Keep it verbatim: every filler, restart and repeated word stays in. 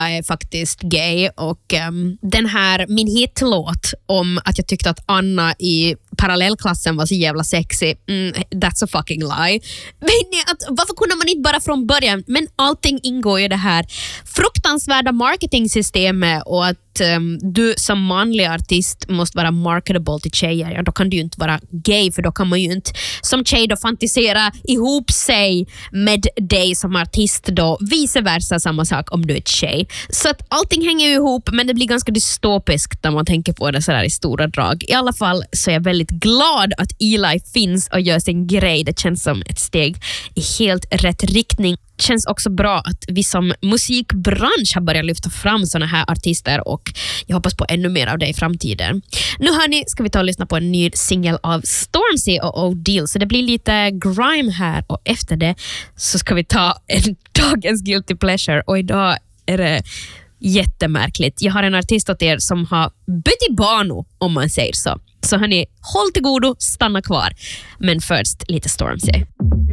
jag är faktiskt gay och um, den här min hitlåt om att jag tyckte att Anna i parallellklassen var så jävla sexy, mm, that's a fucking lie. Men att, varför kunde man inte bara från början, men allting ingår ju det här fruktansvärda marketingsystemet och att um, du som manlig artist måste vara marketable till tjejer, ja, då kan du ju inte vara gay, för då kan man ju inte som tjej då fantisera ihop sig med dig som artist då, vice versa samma sak om du är tjej. Så att allting hänger ju ihop, men det blir ganska dystopiskt när man tänker på det sådär i stora drag. I alla fall så är jag väldigt glad att Eli finns och gör sin grej. Det känns som ett steg i helt rätt riktning. Det känns också bra att vi som musikbransch har börjat lyfta fram såna här artister och jag hoppas på ännu mer av det i framtiden. Nu hörni, ska vi ta och lyssna på en ny singel av Stormzy och O'Deal, så det blir lite grime här och efter det så ska vi ta en dagens guilty pleasure och idag är det jättemärkligt. Jag har en artist åt er som har bytt i bano, om man säger så. Så hörni, håll till godo, stanna kvar. Men först lite Stormzy.